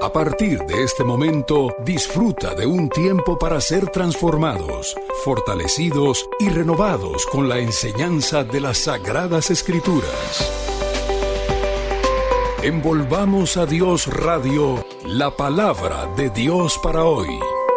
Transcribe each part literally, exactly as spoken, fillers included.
A partir de este momento, disfruta de un tiempo para ser transformados, fortalecidos y renovados con la enseñanza de las Sagradas Escrituras. Envolvamos a Dios Radio, la palabra de Dios para hoy.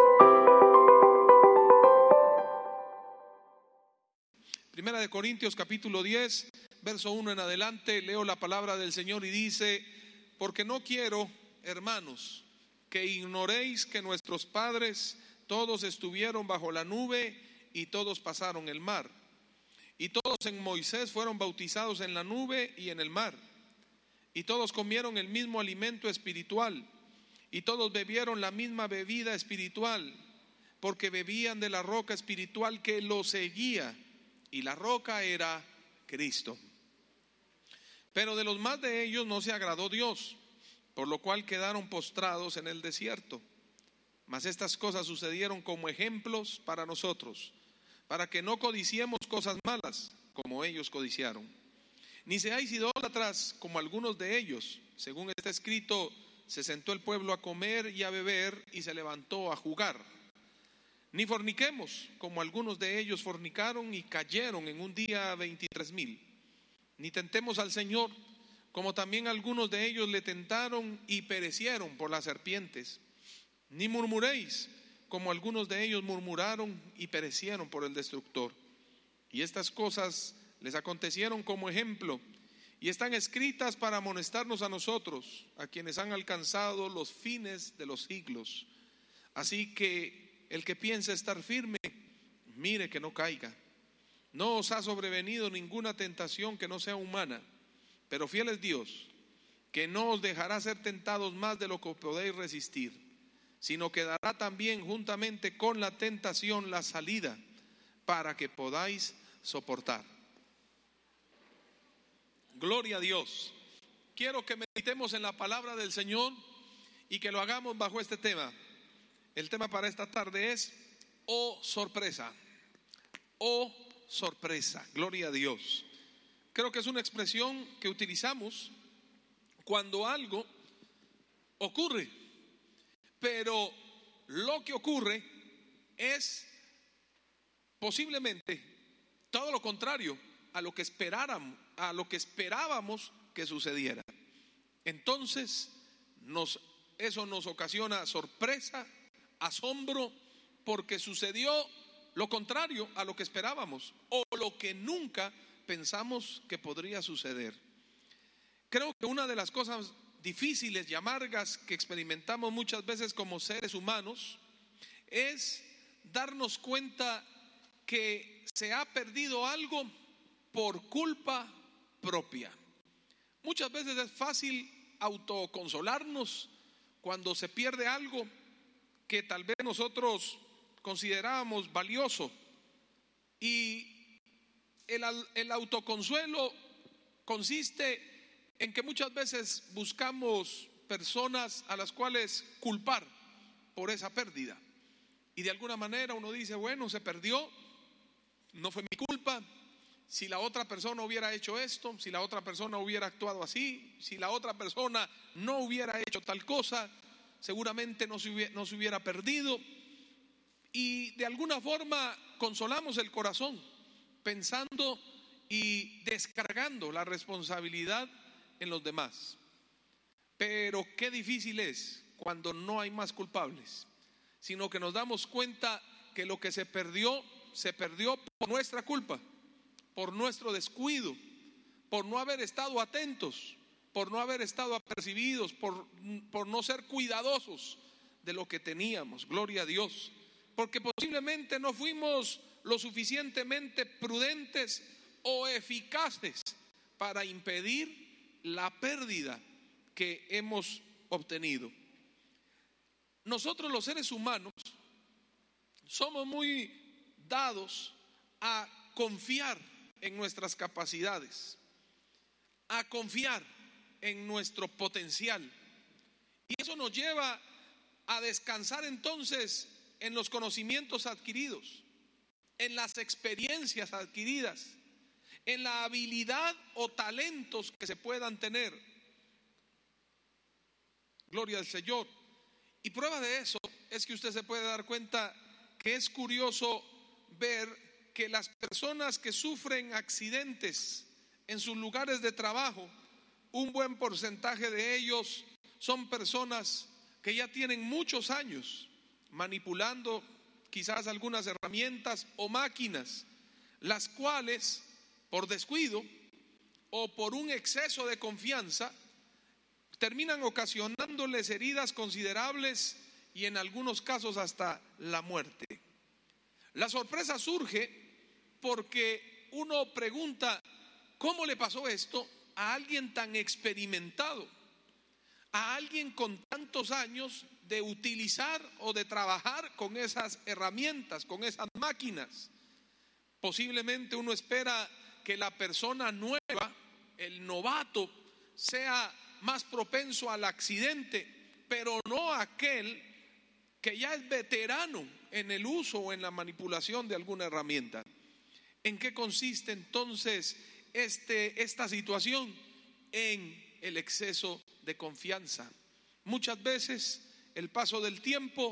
Primera de Corintios capítulo diez, verso uno en adelante, leo la palabra del Señor y dice: porque no quiero, hermanos, que ignoréis que nuestros padres todos estuvieron bajo la nube y todos pasaron el mar, y todos en Moisés fueron bautizados en la nube y en el mar, y todos comieron el mismo alimento espiritual, y todos bebieron la misma bebida espiritual, porque bebían de la roca espiritual que los seguía, y la roca era Cristo. Pero de los más de ellos no se agradó Dios, por lo cual quedaron postrados en el desierto. Mas estas cosas sucedieron como ejemplos para nosotros, para que no codiciemos cosas malas, como ellos codiciaron. Ni seáis idólatras como algunos de ellos. Según está escrito, se sentó el pueblo a comer y a beber, y se levantó a jugar. Ni forniquemos como algunos de ellos fornicaron y cayeron en un día veintitrés mil. Ni tentemos al Señor, como también algunos de ellos le tentaron y perecieron por las serpientes. Ni murmuréis, como algunos de ellos murmuraron y perecieron por el destructor. Y estas cosas les acontecieron como ejemplo, y están escritas para amonestarnos a nosotros, a quienes han alcanzado los fines de los siglos. Así que el que piensa estar firme, mire que no caiga. No os ha sobrevenido ninguna tentación que no sea humana, pero fiel es Dios, que no os dejará ser tentados más de lo que podéis resistir, sino que dará también juntamente con la tentación la salida, para que podáis soportar. Gloria a Dios. Quiero que meditemos en la palabra del Señor y que lo hagamos bajo este tema. El tema para esta tarde es: oh sorpresa, oh sorpresa. Gloria a Dios. Creo que es una expresión que utilizamos cuando algo ocurre, pero lo que ocurre es posiblemente todo lo contrario a lo que esperáramos, a lo que esperábamos que sucediera. Entonces nos, eso nos ocasiona sorpresa, asombro, porque sucedió lo contrario a lo que esperábamos o lo que nunca pensamos que podría suceder. Creo que una de las cosas difíciles y amargas que experimentamos muchas veces como seres humanos es darnos cuenta que se ha perdido algo por culpa propia. Muchas veces es fácil autoconsolarnos cuando se pierde algo que tal vez nosotros considerábamos valioso, y el, el autoconsuelo consiste en que muchas veces buscamos personas a las cuales culpar por esa pérdida, y de alguna manera uno dice: bueno, se perdió, no fue mi culpa. Si la otra persona hubiera hecho esto, si la otra persona hubiera actuado así, si la otra persona no hubiera hecho tal cosa, seguramente no se hubiera, no se hubiera perdido. Y de alguna forma consolamos el corazón pensando y descargando la responsabilidad en los demás. Pero qué difícil es cuando no hay más culpables, sino que nos damos cuenta que lo que se perdió, se perdió por nuestra culpa, por nuestro descuido, por no haber estado atentos, por no haber estado apercibidos, por, por no ser cuidadosos de lo que teníamos. Gloria a Dios. Porque posiblemente no fuimos lo suficientemente prudentes o eficaces para impedir la pérdida que hemos obtenido. Nosotros los seres humanos somos muy dados a confiar en nuestras capacidades, a confiar en nuestro potencial, y eso nos lleva a descansar entonces en los conocimientos adquiridos, en las experiencias adquiridas, en la habilidad o talentos que se puedan tener. Gloria al Señor. Y prueba de eso es que usted se puede dar cuenta que es curioso ver que las personas que sufren accidentes en sus lugares de trabajo, un buen porcentaje de ellos son personas que ya tienen muchos años manipulando quizás algunas herramientas o máquinas, las cuales por descuido o por un exceso de confianza terminan ocasionándoles heridas considerables y en algunos casos hasta la muerte. La sorpresa surge porque uno pregunta, ¿cómo le pasó esto a alguien tan experimentado? A alguien con tantos años de utilizar o de trabajar con esas herramientas, con esas máquinas. Posiblemente uno espera que la persona nueva, el novato, sea más propenso al accidente, pero no aquel que ya es veterano en el uso o en la manipulación de alguna herramienta. ¿En qué consiste entonces este, esta situación? En el exceso de confianza. Muchas veces el paso del tiempo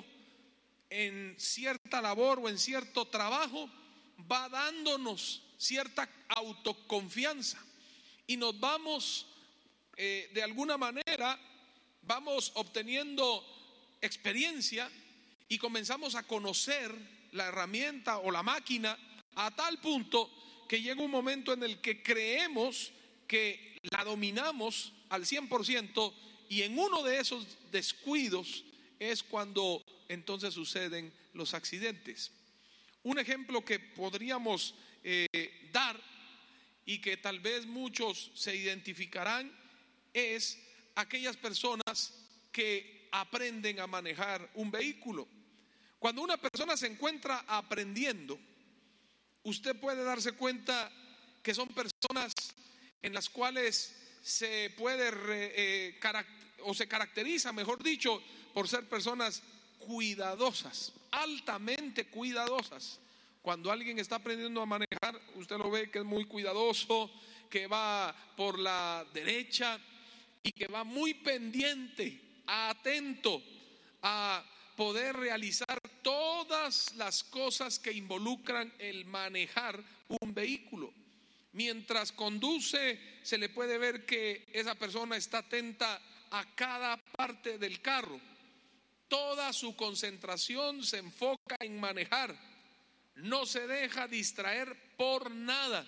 en cierta labor o en cierto trabajo va dándonos cierta autoconfianza y nos vamos eh, de alguna manera vamos obteniendo experiencia y comenzamos a conocer la herramienta o la máquina a tal punto que llega un momento en el que creemos que la dominamos al cien por ciento y en uno de esos descuidos es cuando entonces suceden los accidentes. Un ejemplo que podríamos eh, dar y que tal vez muchos se identificarán es aquellas personas que aprenden a manejar un vehículo. Cuando una persona se encuentra aprendiendo, usted puede darse cuenta que son personas en las cuales se puede re, eh, caract- o se caracteriza, mejor dicho, por ser personas cuidadosas, altamente cuidadosas. Cuando alguien está aprendiendo a manejar, usted lo ve que es muy cuidadoso, que va por la derecha y que va muy pendiente, atento a poder realizar todas las cosas que involucran el manejar un vehículo. Mientras conduce, se le puede ver que esa persona está atenta a cada parte del carro. Toda su concentración se enfoca en manejar. No se deja distraer por nada.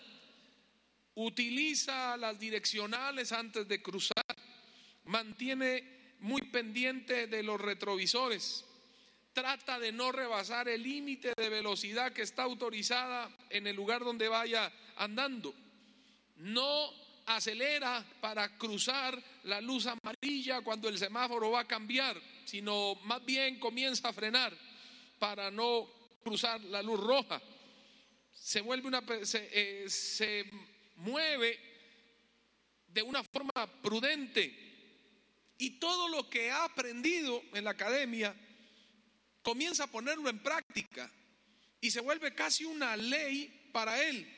Utiliza las direccionales antes de cruzar. Mantiene muy pendiente de los retrovisores. Trata de no rebasar el límite de velocidad que está autorizada en el lugar donde vaya andando. No acelera para cruzar la luz amarilla cuando el semáforo va a cambiar, sino más bien comienza a frenar para no cruzar la luz roja. Se vuelve una se, eh, se mueve de una forma prudente y todo lo que ha aprendido en la academia comienza a ponerlo en práctica y se vuelve casi una ley para él.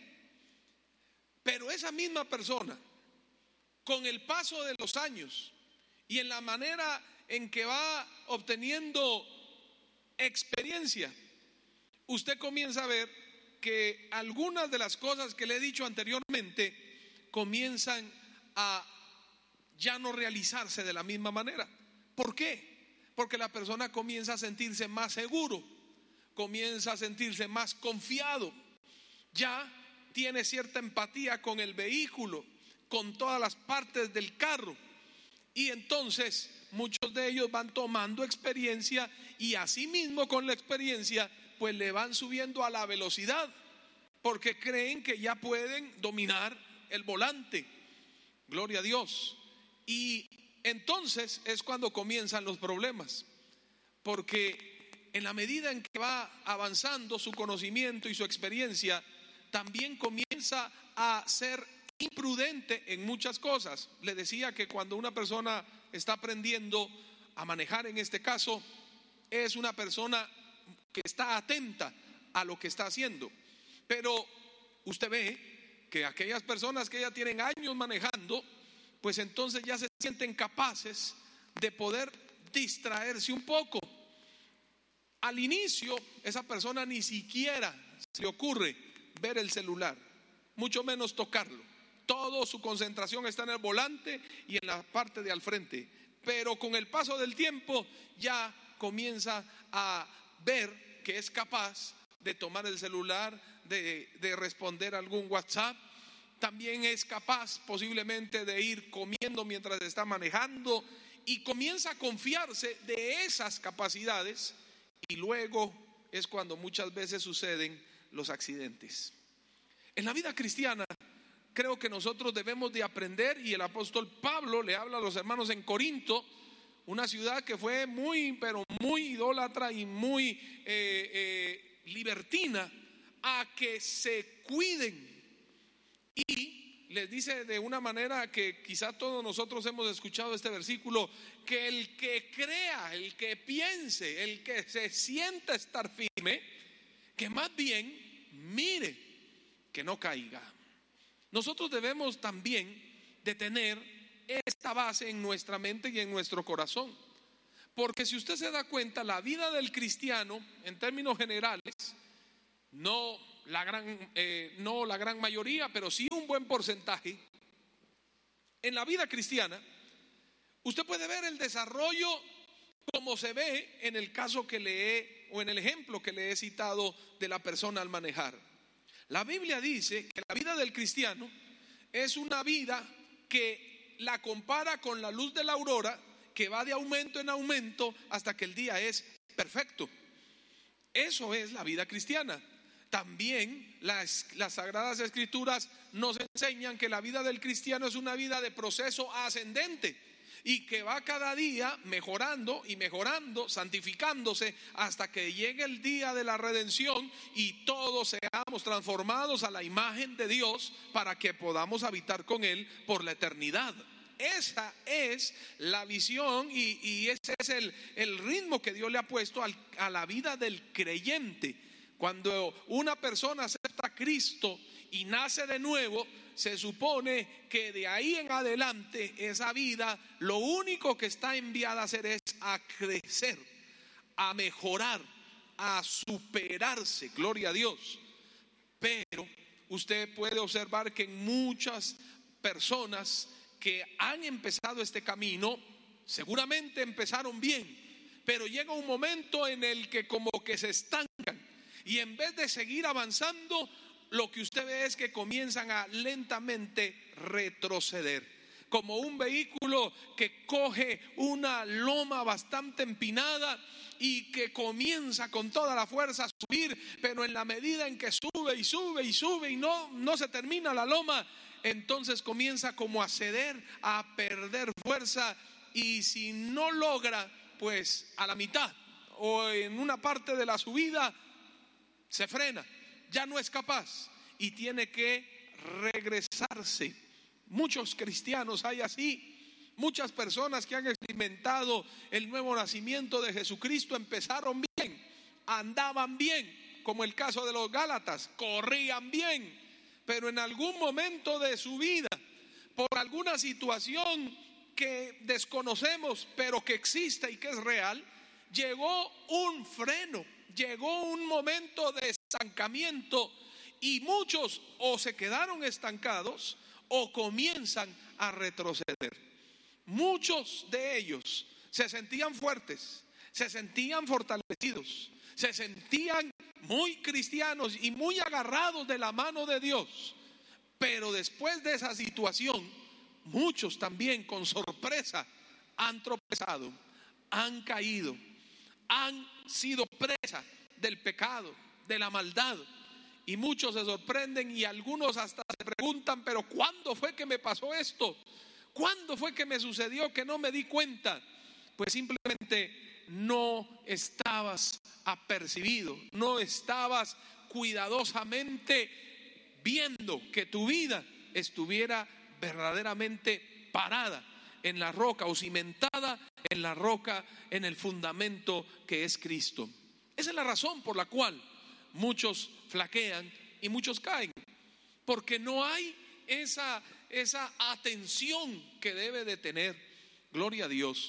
Pero esa misma persona, con el paso de los años y en la manera en que va obteniendo experiencia, usted comienza a ver que algunas de las cosas que le he dicho anteriormente comienzan a ya no realizarse de la misma manera. ¿Por qué? Porque la persona comienza a sentirse más seguro, comienza a sentirse más confiado, ya tiene cierta empatía con el vehículo, con todas las partes del carro, y entonces muchos de ellos van tomando experiencia y asimismo con la experiencia pues le van subiendo a la velocidad porque creen que ya pueden dominar el volante. Gloria a Dios. Y entonces es cuando comienzan los problemas, porque en la medida en que va avanzando su conocimiento y su experiencia, también comienza a ser imprudente en muchas cosas. Le decía que cuando una persona está aprendiendo a manejar, en este caso, es una persona que está atenta a lo que está haciendo. Pero usted ve que aquellas personas que ya tienen años manejando, pues entonces ya se sienten capaces de poder distraerse un poco. Al inicio, esa persona ni siquiera se le ocurre ver el celular, mucho menos tocarlo. Toda su concentración está en el volante y en la parte de al frente. Pero con el paso del tiempo ya comienza a ver que es capaz de tomar el celular, de, de responder algún WhatsApp. También es capaz posiblemente de ir comiendo mientras está manejando, y comienza a confiarse de esas capacidades, y luego es cuando muchas veces suceden los accidentes. En la vida cristiana creo que nosotros debemos de aprender, y el apóstol Pablo le habla a los hermanos en Corinto, una ciudad que fue muy, pero muy idólatra y muy eh, eh, libertina, a que se cuiden. Y les dice de una manera que quizá todos nosotros hemos escuchado este versículo, que el que crea, el que piense, el que se sienta estar firme, que más bien mire que no caiga. Nosotros debemos también de tener esta base en nuestra mente y en nuestro corazón, porque si usted se da cuenta, la vida del cristiano en términos generales, no la gran, eh, no la gran mayoría, pero sí un buen porcentaje, en la vida cristiana, usted puede ver el desarrollo como se ve en el caso que le he, o en el ejemplo que le he citado de la persona al manejar. La Biblia dice que la vida del cristiano es una vida que la compara con la luz de la aurora, que va de aumento en aumento hasta que el día es perfecto. Eso es la vida cristiana. También las, las Sagradas Escrituras nos enseñan que la vida del cristiano es una vida de proceso ascendente, y que va cada día mejorando y mejorando, santificándose, hasta que llegue el día de la redención y todos seamos transformados a la imagen de Dios, para que podamos habitar con Él por la eternidad. Esa es la visión y, y ese es el, el ritmo que Dios le ha puesto al, a la vida del creyente. Cuando una persona acepta a Cristo y nace de nuevo, se supone que de ahí en adelante esa vida lo único que está enviada a hacer es a crecer, a mejorar, a superarse, gloria a Dios. Pero usted puede observar que en muchas personas que han empezado este camino, seguramente empezaron bien, pero llega un momento en el que como que se estancan, y en vez de seguir avanzando, lo que usted ve es que comienzan a lentamente retroceder, como un vehículo que coge una loma bastante empinada y que comienza con toda la fuerza a subir, pero en la medida en que sube y sube y sube y no, no se termina la loma, entonces comienza como a ceder, a perder fuerza, y si no logra, pues a la mitad o en una parte de la subida se frena, ya no es capaz y tiene que regresarse. Muchos cristianos hay así, muchas personas que han experimentado el nuevo nacimiento de Jesucristo empezaron bien, andaban bien, como el caso de los Gálatas, corrían bien, pero en algún momento de su vida, por alguna situación que desconocemos pero que existe y que es real, llegó un freno, llegó un momento de estancamiento, y muchos o se quedaron estancados o comienzan a retroceder. Muchos de ellos se sentían fuertes, se sentían fortalecidos, se sentían muy cristianos y muy agarrados de la mano de Dios, pero después de esa situación, muchos también con sorpresa han tropezado, han caído, han sido presa del pecado, de la maldad, y muchos se sorprenden y algunos hasta se preguntan: pero ¿cuándo fue que me pasó esto? ¿Cuándo fue que me sucedió que no me di cuenta? Pues simplemente no estabas apercibido, no estabas cuidadosamente viendo que tu vida estuviera verdaderamente parada en la roca o cimentada en la roca, en el fundamento que es Cristo. Esa es la razón por la cual muchos flaquean y muchos caen, porque no hay esa, esa atención que debe de tener, gloria a Dios,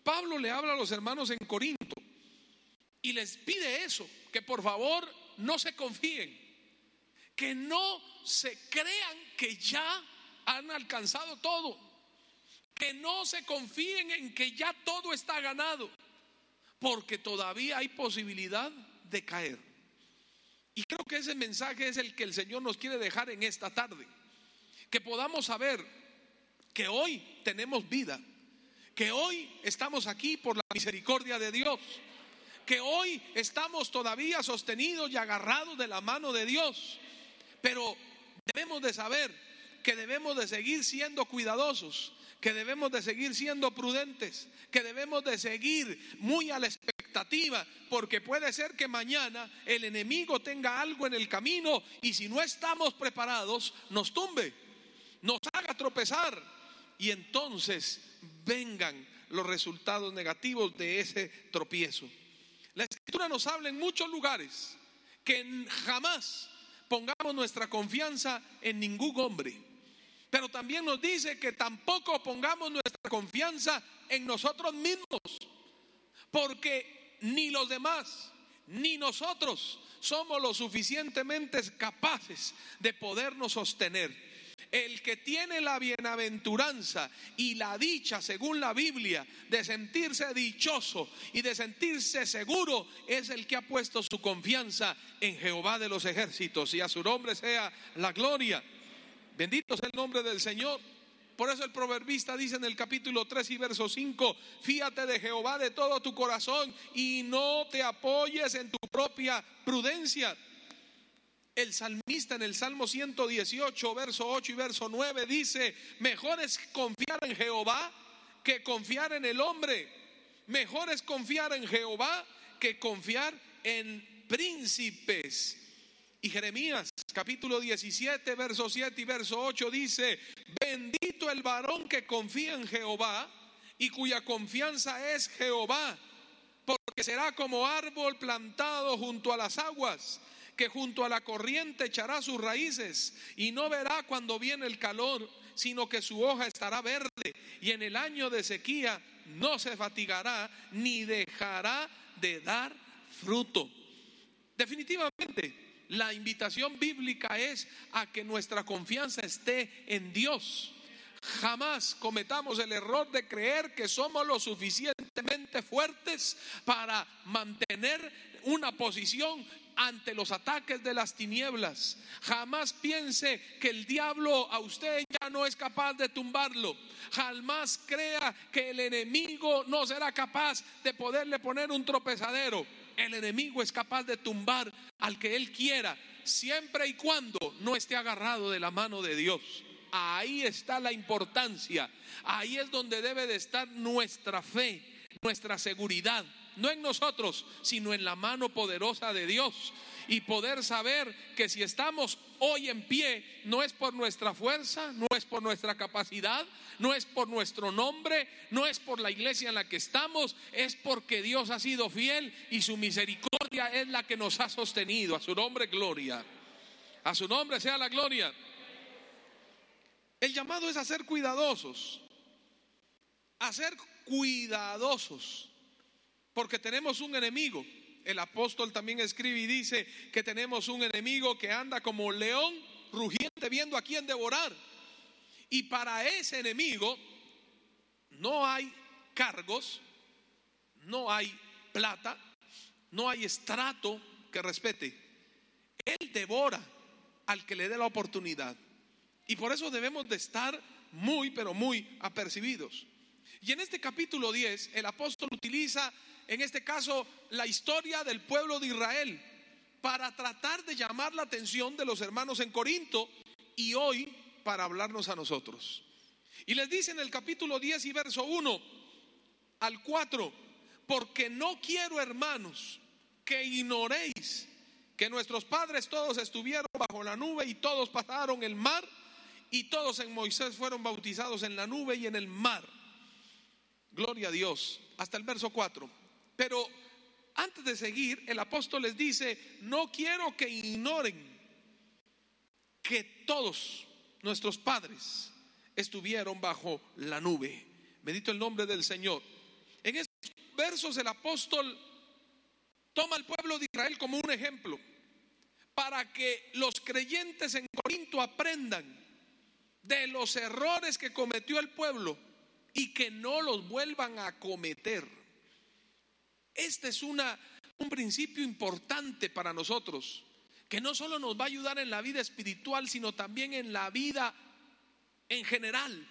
Pablo le habla a los hermanos en Corinto y les pide eso, que por favor no se confíen, que no se crean que ya han alcanzado todo, que no se confíen en que ya todo está ganado, porque todavía hay posibilidad de caer. Y creo que ese mensaje es el que el Señor nos quiere dejar en esta tarde, que podamos saber que hoy tenemos vida, que hoy estamos aquí por la misericordia de Dios, que hoy estamos todavía sostenidos y agarrados de la mano de Dios, pero debemos de saber que debemos de seguir siendo cuidadosos, que debemos de seguir siendo prudentes, que debemos de seguir muy a la expectativa, porque puede ser que mañana el enemigo tenga algo en el camino y si no estamos preparados nos tumbe, nos haga tropezar y entonces vengan los resultados negativos de ese tropiezo. La Escritura nos habla en muchos lugares que jamás pongamos nuestra confianza en ningún hombre, pero también nos dice que tampoco pongamos nuestra confianza en nosotros mismos, porque ni los demás ni nosotros somos lo suficientemente capaces de podernos sostener. El que tiene la bienaventuranza y la dicha, según la Biblia, de sentirse dichoso y de sentirse seguro, es el que ha puesto su confianza en Jehová de los ejércitos, y a su nombre sea la gloria. Bendito sea el nombre del Señor. Por eso el proverbista dice en el capítulo tres y verso cinco: fíate de Jehová de todo tu corazón y no te apoyes en tu propia prudencia. El salmista en el Salmo ciento dieciocho, verso ocho y verso nueve dice: mejor es confiar en Jehová que confiar en el hombre. Mejor es confiar en Jehová que confiar en príncipes. Y Jeremías capítulo diecisiete, verso siete y verso ocho dice: bendito el varón que confía en Jehová y cuya confianza es Jehová, porque será como árbol plantado junto a las aguas, que junto a la corriente echará sus raíces y no verá cuando viene el calor, sino que su hoja estará verde, y en el año de sequía no se fatigará ni dejará de dar fruto. Definitivamente la invitación bíblica es a que nuestra confianza esté en Dios. Jamás cometamos el error de creer que somos lo suficientemente fuertes para mantener una posición ante los ataques de las tinieblas. Jamás piense que el diablo a usted ya no es capaz de tumbarlo. Jamás crea que el enemigo no será capaz de poderle poner un tropezadero. El enemigo es capaz de tumbar al que él quiera, siempre y cuando no esté agarrado de la mano de Dios. Ahí está la importancia. Ahí es donde debe de estar nuestra fe, nuestra seguridad. No en nosotros, sino en la mano poderosa de Dios. Y poder saber que si estamos hoy en pie, no es por nuestra fuerza, no es por nuestra capacidad, no es por nuestro nombre, no es por la iglesia en la que estamos, es porque Dios ha sido fiel y su misericordia es la que nos ha sostenido. A su nombre gloria, a su nombre sea la gloria. El llamado es a ser cuidadosos, a ser cuidadosos, porque tenemos un enemigo. El apóstol también escribe y dice que tenemos un enemigo que anda como león rugiente viendo a quién devorar. Y para ese enemigo no hay cargos, no hay plata, no hay estrato que respete. Él devora al que le dé la oportunidad. Y por eso debemos de estar muy, pero muy apercibidos. Y en este capítulo diez, el apóstol utiliza, en este caso, la historia del pueblo de Israel para tratar de llamar la atención de los hermanos en Corinto y hoy para hablarnos a nosotros. Y les dice en el capítulo diez y verso uno al cuatro: porque no quiero, hermanos, que ignoréis que nuestros padres todos estuvieron bajo la nube y todos pasaron el mar, y todos en Moisés fueron bautizados en la nube y en el mar. Gloria a Dios. Hasta el verso cuatro. Pero antes de seguir, el apóstol les dice: no quiero que ignoren que todos nuestros padres estuvieron bajo la nube. Bendito el nombre del Señor. En versos el apóstol toma al pueblo de Israel como un ejemplo para que los creyentes en Corinto aprendan de los errores que cometió el pueblo y que no los vuelvan a cometer. Este es una, un principio importante para nosotros, que no solo nos va a ayudar en la vida espiritual, sino también en la vida en general.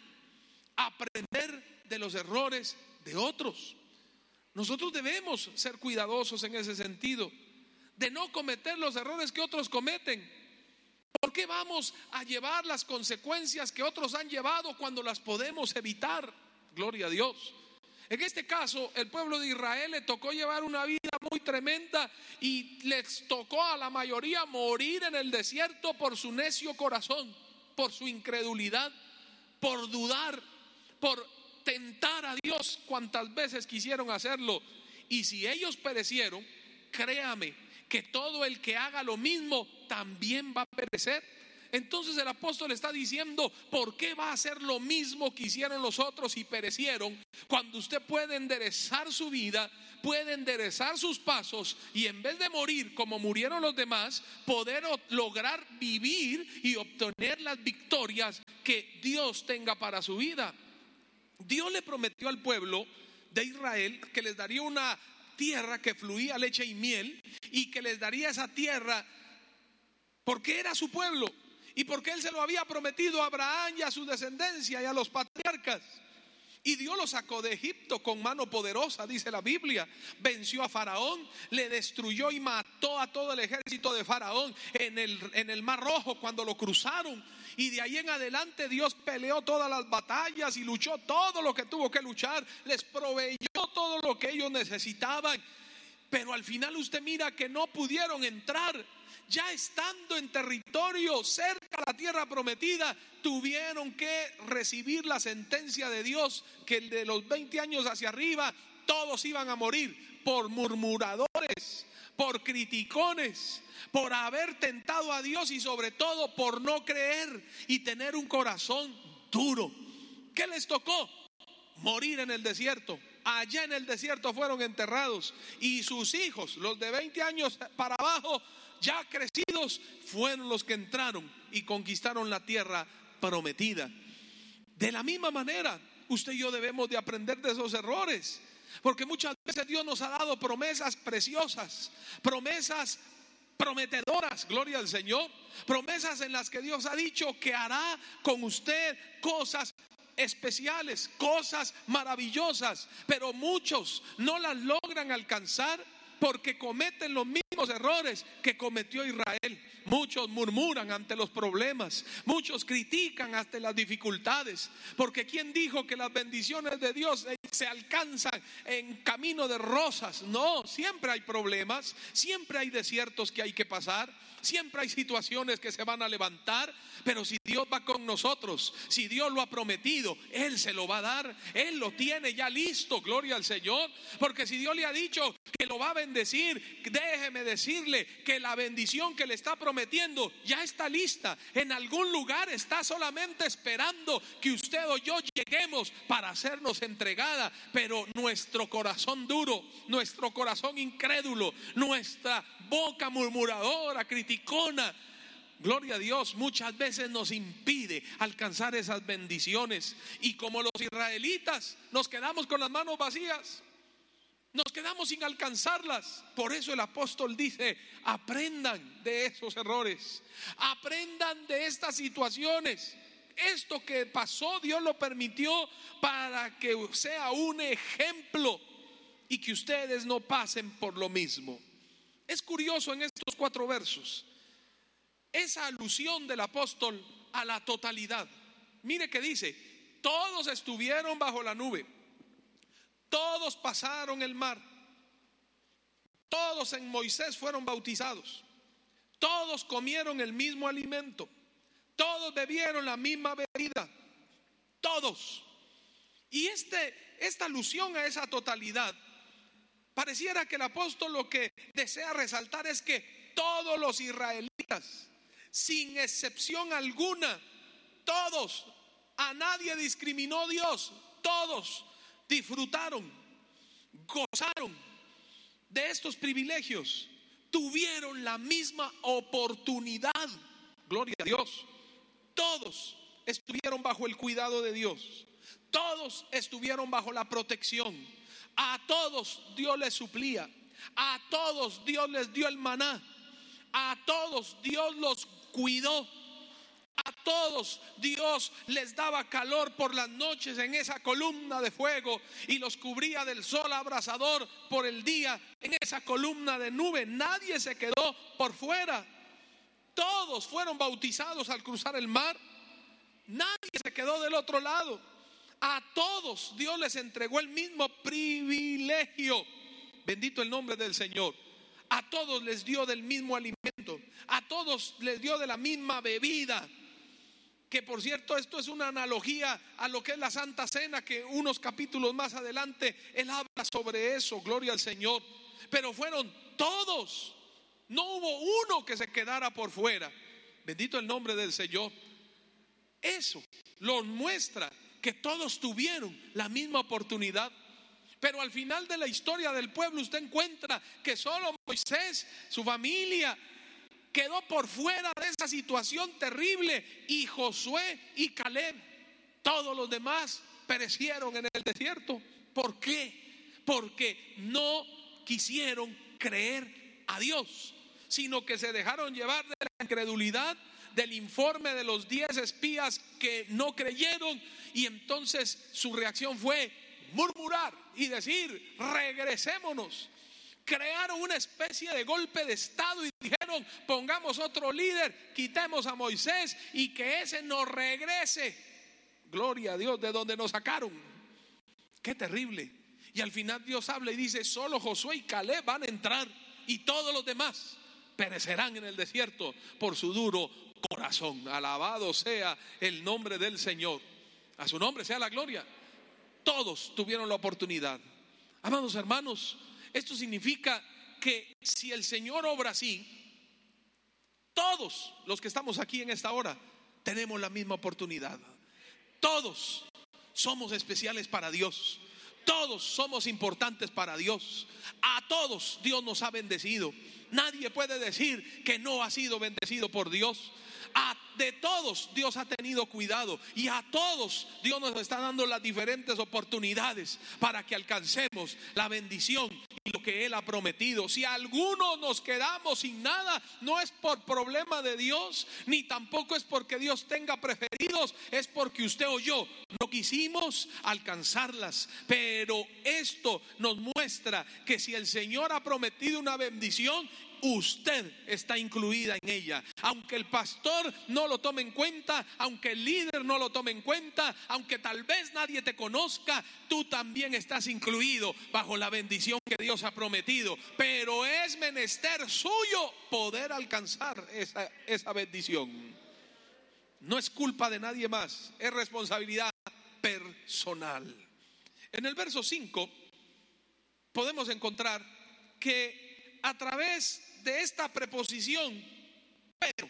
Aprender de los errores de otros. Nosotros debemos ser cuidadosos en ese sentido, de no cometer los errores que otros cometen. ¿Por qué vamos a llevar las consecuencias que otros han llevado cuando las podemos evitar? Gloria a Dios. En este caso, el pueblo de Israel le tocó llevar una vida muy tremenda y les tocó a la mayoría morir en el desierto por su necio corazón, por su incredulidad, por dudar, por tentar a Dios cuantas veces quisieron hacerlo. Y si ellos perecieron, créame que todo el que haga lo mismo también va a perecer. Entonces el apóstol está diciendo, ¿por qué va a hacer lo mismo que hicieron los otros y perecieron? Cuando usted puede enderezar su vida, puede enderezar sus pasos y en vez de morir como murieron los demás, poder lograr vivir y obtener las victorias que Dios tenga para su vida. Dios le prometió al pueblo de Israel que les daría una tierra que fluía leche y miel, y que les daría esa tierra porque era su pueblo y porque él se lo había prometido a Abraham y a su descendencia y a los patriarcas. Y Dios lo sacó de Egipto con mano poderosa, dice la Biblia. Venció a Faraón, le destruyó y mató a todo el ejército de Faraón en el, en el Mar Rojo cuando lo cruzaron. Y de ahí en adelante Dios peleó todas las batallas y luchó todo lo que tuvo que luchar. Les proveyó todo lo que ellos necesitaban. Pero al final usted mira que no pudieron entrar. Ya estando en territorio cerca a la tierra prometida, tuvieron que recibir la sentencia de Dios, que de los veinte años hacia arriba todos iban a morir por murmuradores, por criticones, por haber tentado a Dios y sobre todo por no creer y tener un corazón duro. ¿Qué les tocó? Morir en el desierto. Allá en el desierto fueron enterrados y sus hijos, los de veinte años para abajo, ya crecidos, fueron los que entraron y conquistaron la tierra prometida. De la misma manera, usted y yo debemos de aprender de esos errores, porque muchas veces Dios nos ha dado promesas preciosas, promesas prometedoras, gloria al Señor, promesas en las que Dios ha dicho que hará con usted cosas especiales, cosas maravillosas, pero muchos no las logran alcanzar porque cometen los mismos errores que cometió Israel. Muchos murmuran ante los problemas, muchos critican ante las dificultades, porque ¿quién dijo que las bendiciones de Dios se alcanzan en camino de rosas? No, siempre hay problemas, siempre hay desiertos que hay que pasar, siempre hay situaciones que se van a levantar, pero si Dios va con nosotros, si Dios lo ha prometido, Él se lo va a dar, Él lo tiene ya listo, gloria al Señor, porque si Dios le ha dicho que lo va a bendecir, déjeme decirle que la bendición que le está prometiendo ya está lista, en algún lugar está solamente esperando que usted o yo lleguemos para hacernos entregada, pero nuestro corazón duro, nuestro corazón incrédulo, nuestra boca murmuradora, criticona, gloria a Dios, muchas veces nos impide alcanzar esas bendiciones. Y como los israelitas, nos quedamos con las manos vacías, nos quedamos sin alcanzarlas. Por eso el apóstol dice, aprendan de esos errores, aprendan de estas situaciones. Esto que pasó, Dios lo permitió para que sea un ejemplo y que ustedes no pasen por lo mismo. Es curioso en estos cuatro versos esa alusión del apóstol a la totalidad. Mire que dice, todos estuvieron bajo la nube, todos pasaron el mar, todos en Moisés fueron bautizados, todos comieron el mismo alimento, todos bebieron la misma bebida, todos. Y este, esta alusión a esa totalidad, pareciera que el apóstol lo que desea resaltar es que todos los israelitas, sin excepción alguna, todos, a nadie discriminó Dios, todos disfrutaron gozaron de estos privilegios, tuvieron la misma oportunidad. Gloria a Dios. Todos estuvieron bajo el cuidado de Dios. Todos estuvieron bajo la protección. A todos Dios les suplía. A todos Dios les dio el maná. A todos Dios los cuidó. A todos Dios les daba calor por las noches en esa columna de fuego y los cubría del sol abrasador por el día en esa columna de nube. Nadie se quedó por fuera. Todos fueron bautizados al cruzar el mar. Nadie se quedó del otro lado. A todos Dios les entregó el mismo privilegio. Bendito el nombre del Señor. A todos les dio del mismo alimento. A todos les dio de la misma bebida. Que por cierto, esto es una analogía a lo que es la Santa Cena, que unos capítulos más adelante él habla sobre eso. Gloria al Señor. Pero fueron todos. No hubo uno que se quedara por fuera. Bendito el nombre del Señor. Eso los muestra que todos tuvieron la misma oportunidad. Pero al final de la historia del pueblo usted encuentra que solo Moisés, su familia, quedó por fuera de esa situación terrible, y Josué y Caleb. Todos los demás perecieron en el desierto. ¿Por qué? Porque no quisieron creer a Dios, sino que se dejaron llevar de la incredulidad, del informe de los diez espías que no creyeron, y entonces su reacción fue murmurar y decir: regresémonos. Crearon una especie de golpe de estado y dijeron: pongamos otro líder, quitemos a Moisés y que ese nos regrese. Gloria a Dios, de donde nos sacaron. Qué terrible. Y al final Dios habla y dice: solo Josué y Caleb van a entrar, y todos los demás perecerán en el desierto por su duro corazón. Alabado sea el nombre del Señor. A su nombre sea la gloria. Todos tuvieron la oportunidad. Amados hermanos, esto significa que si el Señor obra así, todos los que estamos aquí en esta hora tenemos la misma oportunidad. Todos somos especiales para Dios. Todos somos importantes para Dios. A todos Dios nos ha bendecido. Nadie puede decir que no ha sido bendecido por Dios. A, de todos Dios ha tenido cuidado, y a todos Dios nos está dando las diferentes oportunidades para que alcancemos la bendición y lo que Él ha prometido. Si algunos nos quedamos sin nada, no es por problema de Dios, ni tampoco es porque Dios tenga preferidos, es porque usted o yo no quisimos alcanzarlas. Pero esto nos muestra que si el Señor ha prometido una bendición, usted está incluida en ella. Aunque el pastor no lo tome en cuenta, aunque el líder no lo tome en cuenta, aunque tal vez nadie te conozca, tú también estás incluido bajo la bendición que Dios ha prometido. Pero es menester suyo poder alcanzar esa, esa bendición. No es culpa de nadie más, es responsabilidad personal. En el verso cinco podemos encontrar que a través de esta preposición pero,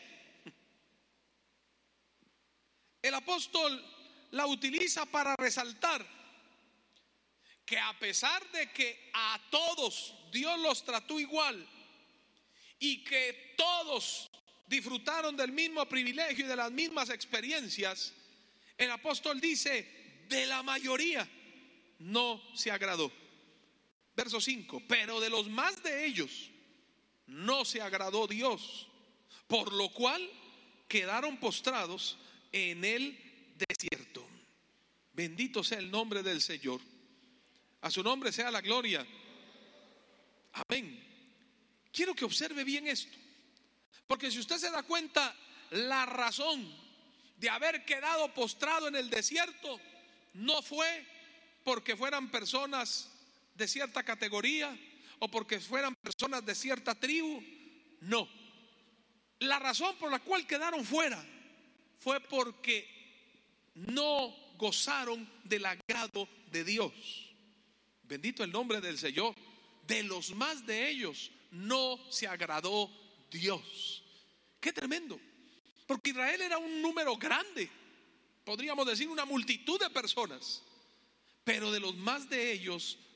el apóstol la utiliza para resaltar que a pesar de que a todos Dios los trató igual y que todos disfrutaron del mismo privilegio y de las mismas experiencias, el apóstol dice: de la mayoría no se agradó. Verso cinco: pero de los más de ellos no se agradó Dios, por lo cual quedaron postrados en el desierto. Bendito sea el nombre del Señor. A su nombre sea la gloria. Amén. Quiero que observe bien esto, porque si usted se da cuenta, la razón de haber quedado postrado en el desierto no fue porque fueran personas de cierta categoría o porque fueran personas de cierta tribu. No. La razón por la cual quedaron fuera fue porque no gozaron del agrado de Dios. Bendito el nombre del Señor. De los más de ellos no se agradó Dios. Qué tremendo. Porque Israel era un número grande, podríamos decir una multitud de personas, pero de los más de ellos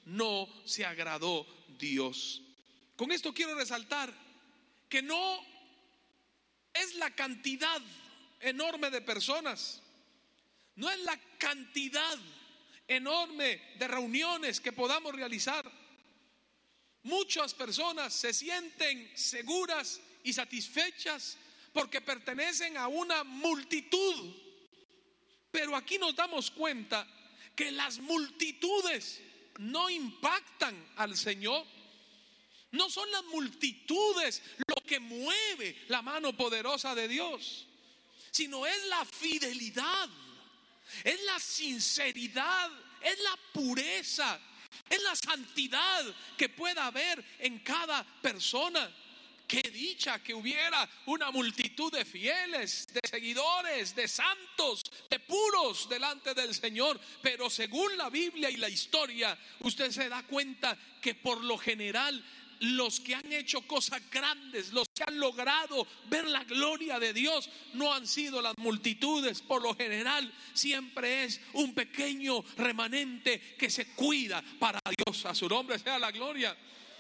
no se agradó Dios. Con esto quiero resaltar que no es la cantidad enorme de personas, no es la cantidad enorme de reuniones que podamos realizar. Muchas personas se sienten seguras y satisfechas porque pertenecen a una multitud, pero aquí nos damos cuenta que las multitudes no impactan al Señor. No son las multitudes lo que mueve la mano poderosa de Dios, sino es la fidelidad, es la sinceridad, es la pureza, es la santidad que pueda haber en cada persona. Qué dicha que hubiera una multitud de fieles, de seguidores, de santos, de puros delante del Señor. Pero según la Biblia y la historia, usted se da cuenta que por lo general los que han hecho cosas grandes, los que han logrado ver la gloria de Dios, no han sido las multitudes. Por lo general siempre es un pequeño remanente que se cuida para Dios. A su nombre sea la gloria.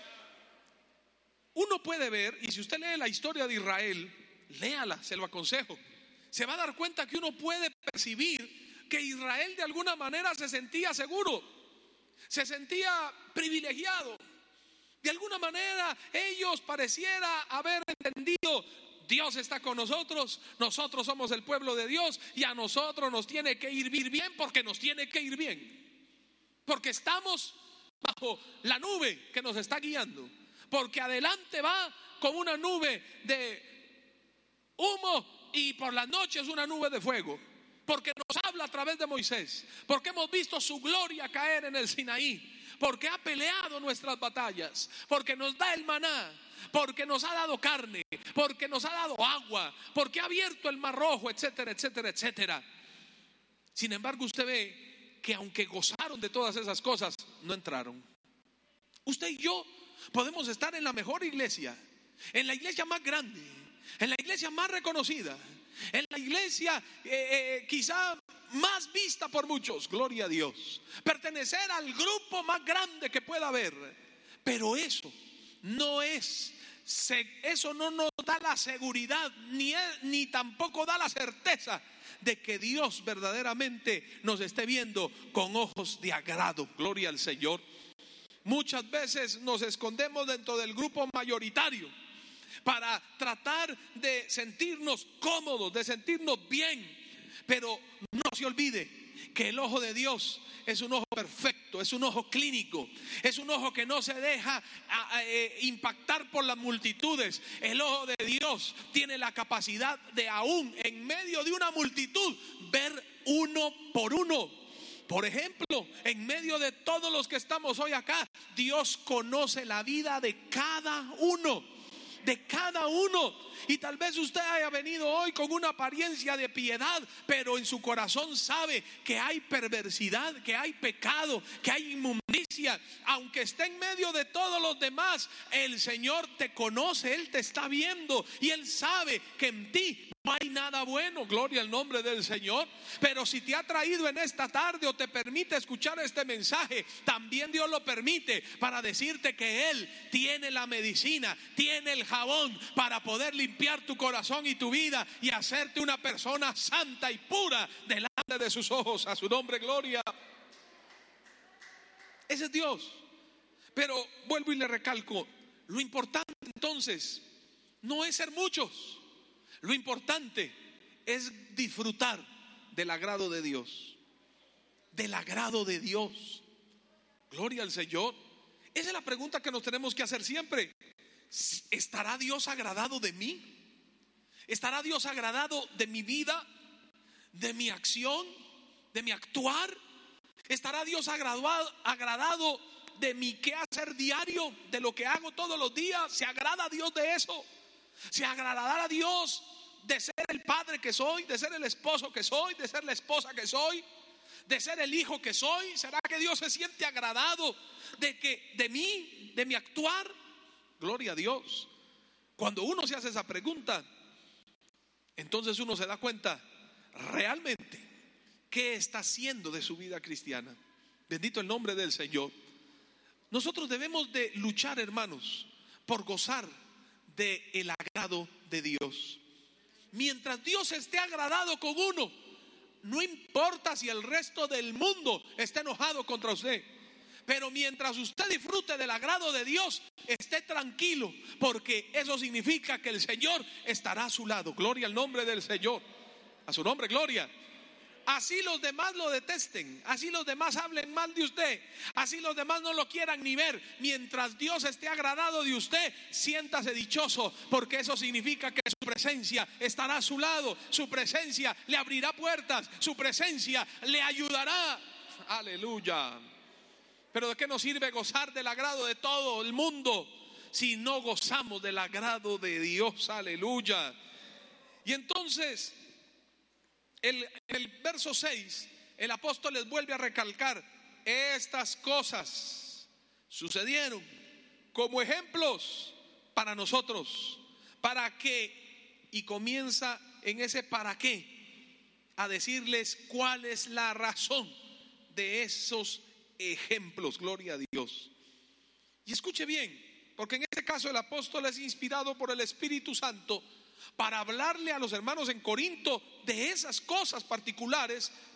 Uno puede ver, y si usted lee la historia de Israel, léala, se lo aconsejo, se va a dar cuenta que uno puede percibir que Israel de alguna manera se sentía seguro, se sentía privilegiado. De alguna manera ellos pareciera haber entendido: Dios está con nosotros, nosotros somos el pueblo de Dios y a nosotros nos tiene que ir bien porque nos tiene que ir bien, porque estamos bajo la nube que nos está guiando, porque adelante va como una nube de humo y por las noches una nube de fuego, porque nos habla a través de Moisés, porque hemos visto su gloria caer en el Sinaí, porque ha peleado nuestras batallas, porque nos da el maná, porque nos ha dado carne, porque nos ha dado agua, porque ha abierto el mar rojo, etcétera, etcétera, etcétera. Sin embargo, usted ve que aunque gozaron de todas esas cosas, no entraron. Usted y yo podemos estar en la mejor iglesia, en la iglesia más grande, en la iglesia más reconocida, en la iglesia eh, eh, quizá más vista por muchos, gloria a Dios, pertenecer al grupo más grande que pueda haber, pero eso no es, eso no nos da la seguridad ni, ni tampoco da la certeza de que Dios verdaderamente nos esté viendo con ojos de agrado. Gloria al Señor. Muchas veces nos escondemos dentro del grupo mayoritario para tratar de sentirnos cómodos, de sentirnos bien. Pero no se olvide que el ojo de Dios es un ojo perfecto, es un ojo clínico, es un ojo que no se deja a, a, eh, impactar por las multitudes. El ojo de Dios tiene la capacidad de, aún en medio de una multitud, ver uno por uno. Por ejemplo, en medio de todos los que estamos hoy acá, Dios conoce la vida de cada uno, de cada uno. Y tal vez usted haya venido hoy con una apariencia de piedad, pero en su corazón sabe que hay perversidad, que hay pecado, que hay inmundicia. Aunque esté en medio de todos los demás, el Señor te conoce, Él te está viendo y Él sabe que en ti no hay nada bueno, gloria al nombre del Señor. Pero si te ha traído en esta tarde o te permite escuchar este mensaje, también Dios lo permite para decirte que Él tiene la medicina, tiene el jabón para poder limpiar tu corazón y tu vida y hacerte una persona santa y pura delante de sus ojos. A su nombre, gloria. Ese es Dios. Pero vuelvo y le recalco, lo importante entonces no es ser muchos. Lo importante es disfrutar del agrado de Dios, del agrado de Dios. Gloria al Señor. Esa es la pregunta que nos tenemos que hacer siempre. ¿Estará Dios agradado de mí? ¿Estará Dios agradado de mi vida, de mi acción, de mi actuar? ¿Estará Dios agradado, agradado de mi quehacer diario, de lo que hago todos los días? ¿Se agrada a Dios de eso? ¿Se agradará a Dios de ser el padre que soy, de ser el esposo que soy, de ser la esposa que soy, de ser el hijo que soy? ¿Será que Dios se siente agradado de que de mí, de mi actuar? Gloria a Dios. Cuando uno se hace esa pregunta, entonces uno se da cuenta realmente qué está haciendo de su vida cristiana. Bendito el nombre del Señor. Nosotros debemos de luchar, hermanos, por gozar del agrado de Dios. Mientras Dios esté agradado con uno, no importa si el resto del mundo está enojado contra usted, pero mientras usted disfrute del agrado de Dios, esté tranquilo, porque eso significa que el Señor estará a su lado. Gloria al nombre del Señor, a su nombre, gloria. Así los demás lo detesten, así los demás hablen mal de usted, así los demás no lo quieran ni ver, mientras Dios esté agradado de usted, siéntase dichoso, porque eso significa que su presencia estará a su lado, su presencia le abrirá puertas, su presencia le ayudará. Aleluya. Pero ¿de qué nos sirve gozar del agrado de todo el mundo si no gozamos del agrado de Dios? Aleluya. Y entonces el, el verso seis, el apóstol les vuelve a recalcar: estas cosas sucedieron como ejemplos para nosotros, para que, y comienza en ese para qué a decirles cuál es la razón de esos ejemplos. Gloria a Dios. Y escuche bien, porque en este caso el apóstol es inspirado por el Espíritu Santo para hablarle a los hermanos en Corinto de esas cosas particulares